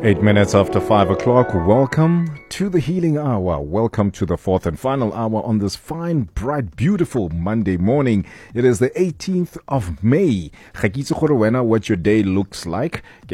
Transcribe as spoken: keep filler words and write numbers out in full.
Eight minutes after five o'clock. Welcome to the Healing Hour. Welcome to the fourth and final hour on this fine, bright, beautiful Monday morning. It is the eighteenth of May. Ga ke itse gore wena what your day looks like.